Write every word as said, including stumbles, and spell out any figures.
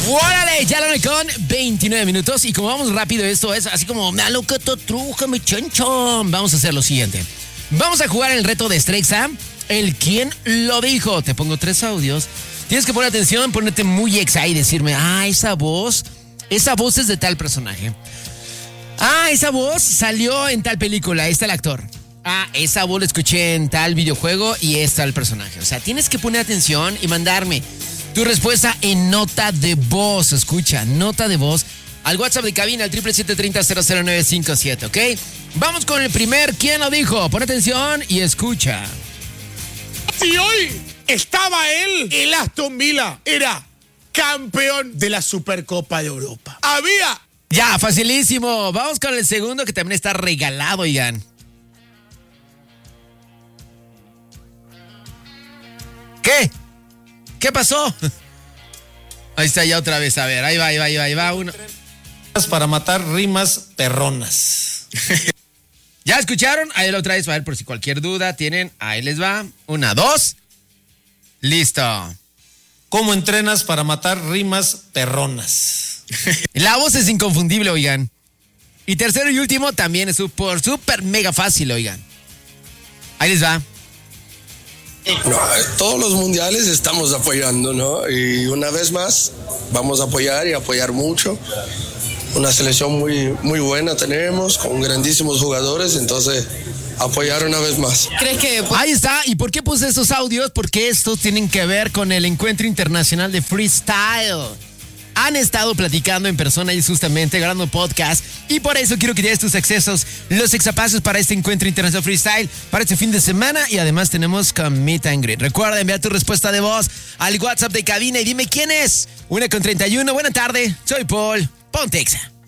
¡Órale! Ya lo con veintinueve minutos. Y como vamos rápido, esto es así como me alocato truja, mi chonchón. Vamos a hacer lo siguiente. Vamos a jugar el reto de Strexa. El quién lo dijo. Te pongo tres audios. Tienes que poner atención, ponerte muy exa y decirme, ah, esa voz, esa voz es de tal personaje. Ah, esa voz salió en tal película, ahí está el actor. Ah, esa voz la escuché en tal videojuego y está el personaje. O sea, tienes que poner atención y mandarme tu respuesta en nota de voz. Escucha, nota de voz al WhatsApp de cabina, al siete siete siete cero cero cero nueve cinco siete, ¿ok? Vamos con el primer ¿quién lo dijo? Pon atención y escucha. Y hoy estaba él, el Aston Villa era campeón de la Supercopa de Europa. Había... Ya, facilísimo. Vamos con el segundo que también está regalado, oigan. ¿Qué? ¿Qué pasó? Ahí está ya otra vez, a ver, ahí va, ahí va, ahí va, ahí va uno. Para matar rimas perronas. ¿Ya escucharon? Ahí lo otra vez, a ver, por si cualquier duda tienen, ahí les va. Una, dos. Listo. ¿Cómo entrenas para matar rimas perronas? La voz es inconfundible, oigan. Y tercero y último también es súper, súper mega fácil, oigan. Ahí les va. No, todos los mundiales estamos apoyando, ¿no? Y una vez más, vamos a apoyar y apoyar mucho. Una selección muy, muy buena tenemos, con grandísimos jugadores, entonces apoyar una vez más. ¿Crees que...? Ahí está. ¿Y por qué puse estos audios? Porque estos tienen que ver con el Encuentro Internacional de Freestyle. Han estado platicando en persona y justamente grabando podcast. Y por eso quiero que tienes tus accesos, los exapasos para este Encuentro Internacional Freestyle, para este fin de semana. Y además tenemos con Meet and Greet. Recuerda enviar tu respuesta de voz al WhatsApp de cabina y dime quién es. Una con treinta y uno. Buena tarde. Soy Paul. Ponte Exa.